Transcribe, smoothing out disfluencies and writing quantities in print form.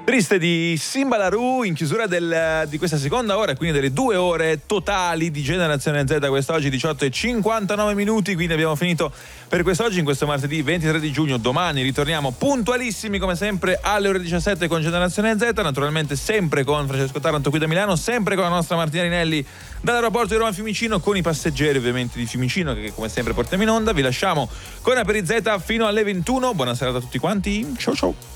Triste di Simba Larù in chiusura di questa seconda ora, quindi delle 2 ore totali di Generazione Z quest'oggi 18:59, quindi abbiamo finito per quest'oggi in questo martedì 23 di giugno. Domani ritorniamo puntualissimi come sempre alle ore 17 con Generazione Z, naturalmente sempre con Francesco Taranto qui da Milano, sempre con la nostra Martina Rinelli dall'aeroporto di Roma Fiumicino, con i passeggeri ovviamente di Fiumicino che come sempre portiamo in onda. Vi lasciamo con Aperi Z fino alle 21. Buona serata a tutti quanti, ciao ciao.